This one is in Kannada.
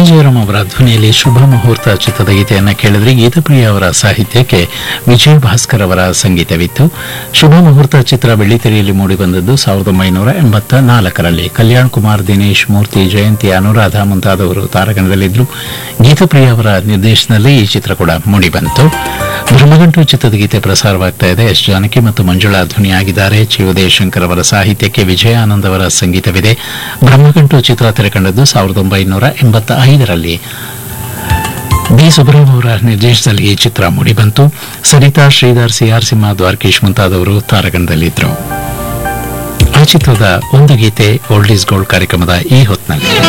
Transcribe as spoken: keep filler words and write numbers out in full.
ವಾಣಿ ಜಯರಾಮ್ ಅವರ ಧ್ವನಿಯಲ್ಲಿ ಶುಭ ಮುಹೂರ್ತ ಚಿತ್ರದ ಗೀತೆಯನ್ನು ಕೇಳಿದ್ರೆ ಗೀತಪ್ರಿಯ ಅವರ ಸಾಹಿತ್ಯಕ್ಕೆ ವಿಜಯ ಭಾಸ್ಕರ್ ಅವರ ಸಂಗೀತವಿತ್ತು. ಶುಭ ಮುಹೂರ್ತ ಚಿತ್ರ ಬೆಳ್ಳಿತೆರೆಯಲ್ಲಿ ಮೂಡಿಬಂದದ್ದು ಸಾವಿರದ ಒಂಬೈನೂರ ಎಂಬತ್ತ ನಾಲ್ಕರಲ್ಲಿ. ಕಲ್ಯಾಣ್ ಕುಮಾರ್, ದಿನೇಶ್, ಮೂರ್ತಿ, ಜಯಂತಿ, ಅನುರಾಧ ಮುಂತಾದವರು ತಾರಗಣದಲ್ಲಿದ್ದರು. ಗೀತಪ್ರಿಯ ಅವರ ನಿರ್ದೇಶನದಲ್ಲಿ ಈ ಚಿತ್ರ ಕೂಡ ಮೂಡಿಬಂತು. ಬ್ರಹ್ಮಗಂಟು ಚಿತ್ರದ ಗೀತೆ ಪ್ರಸಾರವಾಗ್ತಾ ಇದೆ. ಎಸ್ ಜಾನಕಿ ಮತ್ತು ಮಂಜುಳಾ ಧ್ವನಿಯಾಗಿದ್ದಾರೆ. ಚಿ ಉದಯಶಂಕರ್ ಅವರ ಸಾಹಿತ್ಯಕ್ಕೆ ವಿಜಯ ಆನಂದ್ ಅವರ ಸಂಗೀತವಿದೆ. ಬ್ರಹ್ಮಗಂಟು ಚಿತ್ರ ತೆರೆಕಂಡದ್ದು ಸಾವಿರದ ಒಂಬೈನೂರ ಎಂಬತ್ತ ಐದರಲ್ಲಿ. ಬಿ ಸುಬ್ರಹ್ಮ ಅವರ ನಿರ್ದೇಶನದಲ್ಲಿ ಈ ಚಿತ್ರ ಮೂಡಿಬಂತು. ಸರಿತಾ, ಶ್ರೀಧರ್, ಸಿಆರ್ ಸಿಂಹ, ದ್ವಾರಕೀಶ್ ಮುಂತಾದವರು ತಾರಗಣದಲ್ಲಿದ್ದರು. ಆ ಚಿತ್ರದ ಒಂದು ಗೀತೆ ಓಲ್ಡ್ ಈಸ್ ಗೋಲ್ಡ್ ಕಾರ್ಯಕ್ರಮದ ಈ ಹೊತ್ತಿನಲ್ಲಿ